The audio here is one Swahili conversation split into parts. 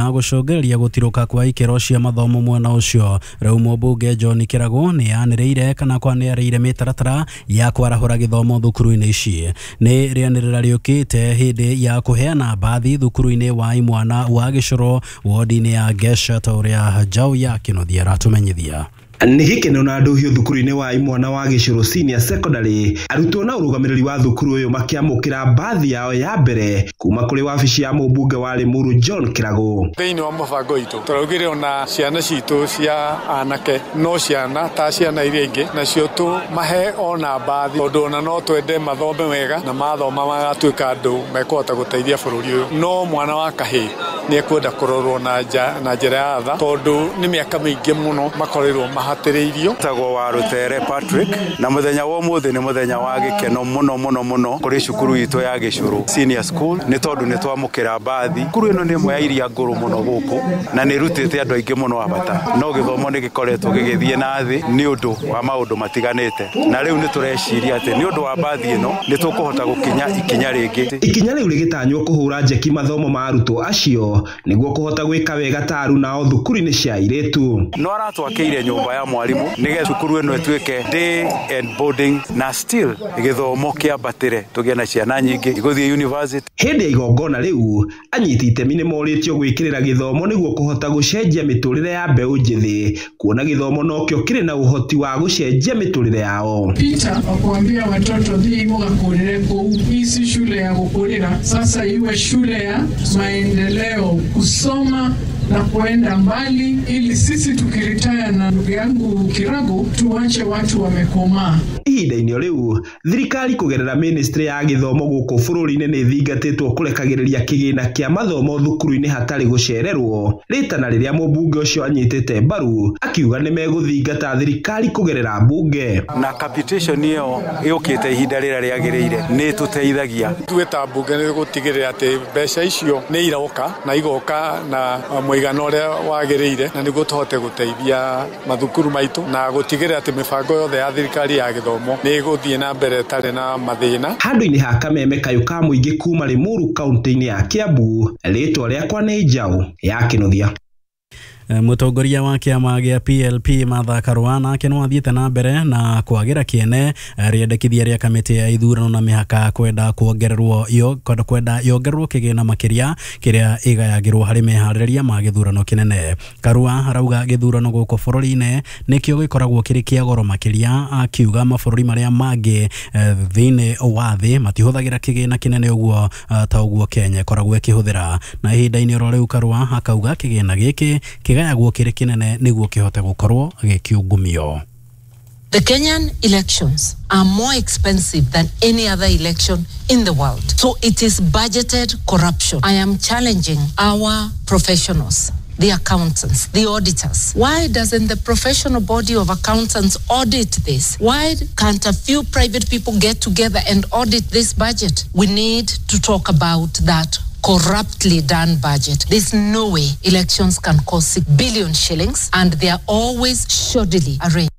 na gucogereria gutiruka kwa ikero cia mathomo mwena ucio. Riu mũmbunge John Kirago ni yanĩrĩire kana kwanĩrĩire mĩtaratara ya kwarahũra gĩthomo thukuru-inĩ ici. Nĩ rĩanĩrĩra rĩũkĩte hĩndĩ ya kũheana bathi thukuru-inĩ wa imwana wa Gĩcũrũ wodi-inĩ ya Gesha ta ũrĩa Njau ya Kĩnuthia aratumenyithia. Nĩ gĩkeno na ndũhio thukuru-inĩ wa imwana wa Gĩcũrũ Senior Secondary, arutwo na ũrũgamĩrĩri wa thukuru ũyũ makĩamũkĩra bathi yao ya mbere kuma kũrĩ wabici ya mũmbunge wa Limuru John Kirago. Thĩinĩ wa mũbango witũ tũraugire ona ciana citũ cia anake no ciana ta ciana iria ingĩ nacio tũmahe ona bathi tondũ ona no twende mathome wega na mathoma magatuĩka andũ mekũhota gũteithia bũrũri ũyũ. No mwana wa kahĩĩ nĩ ekwenda kũrorwo na njĩra ya tha tondũ nĩ mĩaka mĩingĩ mũno makorirwo hatĩrĩirio. Tagwo wa Rutere Patrick na muthenya wa umuthi ni muthenya wa gĩkeno mũno kũrĩ cukuru itũ ya Gĩcũrũ Senior School nĩ tondũ nĩ twamũkĩra bathi. Cukuru ĩno nĩ ĩmwe ya iria ngũrũ mũno gũkũ na nĩ rutĩte andũ aingĩ mũno abata, no gĩthomo nĩ gĩkoretwo gĩgĩthiĩ na thĩ nĩ ũndũ wa maũndũ matiganĩte, na rĩu nĩ tũreciria atĩ nĩ ũndũ wa bathi ĩno nĩ tũkũhota gũkinya ikinya rĩngĩ. Ikinya rĩu rĩgĩtanywo kũhũra njeki mathomo ma arutwo acio nĩguo kũhota gwĩka wega ta aruna thukuru-inĩ cia airĩtu. No aratwakĩire nyũmba ya mwarimu nĩgetha cukuru ĩno ĩtuĩke day and boarding na still gĩthomo kĩambatĩre tũgĩe na ciana nyingĩ igũthiĩ university. Hĩndĩ ya igongona rĩu anyiti itemi nĩ morĩtio gwĩkĩrĩra gĩthomo nĩguo kũhota gũcenjia mĩtũrĩre ya mbeũ njĩthĩ, kuona gĩthomo nokĩo kĩrĩ na ũhoti wa gũcenjia mĩtũrĩre yao. Peter wakuambia watoto hii mugakũrĩre kũu, hii si shule ya gũkũrĩra, sasa iwe shule ya maendeleo, kusoma na kuenda mbali, ili sisi tukiritaya na ndugu yangu Kirago tuache watu wamekomaa. Ihinda-inĩ rĩu thirikari kũgerera ministry ya gĩthomo gũkũ bũrũri-inĩ nĩ thingatĩtwo kũrekagĩrĩria kĩgĩna kĩa mathomo thukuru-inĩ hatarĩ gũcererwo. Rĩtana rĩrĩa mũmbunge ũcio anyitĩte mbaru akiuga nĩ megũthingata thirikari kũgerera mbunge. Na capitation ĩyo ĩũkĩte ihinda rĩrĩa rĩagĩrĩire nĩ tũteithagia. Tweta mbunge nĩ gũtigĩrĩra atĩ mbeca icio nĩ iroka na igoka na mũigana ũrĩa wagĩrĩire na nĩguo tũhote gũteithia mathukuru maitũ na gũtigĩrĩra atĩ mĩbango yothe ya thirikari ya gĩthomo nĩ gũthiĩ na mbere tarĩ na mathĩna. Handũ-inĩ ha kameme kayũ ka mũingĩ kuma Limuru kaunti-inĩ ya Kiambu, rĩtwa rĩakwa nĩ Njau ya Kĩnuthia. Mũtongoria wa kĩama gĩa PLP Martha Karua nake no athiĩte na mbere na kwagĩra kĩene rĩendekithia rĩa kamĩtĩ ya ithurano na mĩhaka kwenda yongererwo kĩgĩna makĩria kĩrĩa ĩgayagĩrwo harĩ meharĩrĩria ma gĩthurano kĩnene. Karua arauga gĩthurano gũkũ bũrũri-inĩ nĩkĩo gĩkoragwo kĩrĩ kĩa goro makĩria, akiuga mabũrũri marĩa mangĩ thĩinĩ wa thĩ matihũthagĩra kĩgĩna kĩnene ũguo ta ũguo Kenya ĩkoragwo ĩkĩhũthĩra. Na ihinda-inĩ oro rĩu Karua akauga kĩgĩna gĩkĩ kĩgayagwo kĩrĩ kĩnene nĩguo kĩhote gũkorwo gĩkiungumio. The Kenyan elections are more expensive than any other election in the world. So it is budgeted corruption. I am challenging our professionals, the accountants, the auditors. Why doesn't the professional body of accountants audit this? Why can't a few private people get together and audit this budget? We need to talk about that corruptly done budget. There's no way elections can cost 6 billion shillings and they are always shoddily arranged.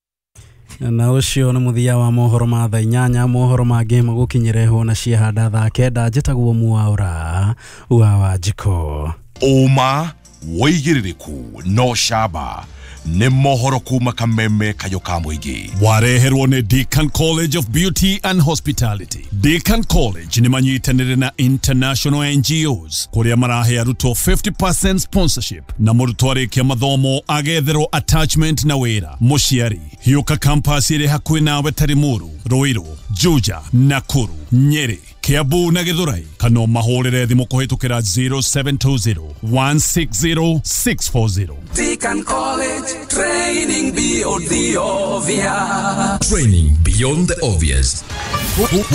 Na ũcio nĩ mũthia wa mohoro ma thaa 8. Mohoro mangĩ magũkinyĩre na ciehanda thaa 9. Njĩtagwo Mwaũra wa Wanjikũ. Uma woigĩrĩrĩku no shaba nĩ mohoro kuma kameme kayo ka mũingĩ. Wareherwo nĩ Deakin College of Beauty and Hospitality. Deakin College nĩ manyitanĩre na international NGOs kũrĩa marahe arutwo 50% sponsorship na mũrutwo arĩkia mathomo agetherwo attachment na wĩra. Mũciari hiũka campus ĩrĩ hakuhĩ nawe ta Limuru, Ruiru, Juja, Nakuru, Nyeri, Kiambu na Githurai. Kana mahũrĩre thimũ kũhĩtũkĩra 0720 160 640. Deakin College, training beyond the obvious. Training beyond the obvious.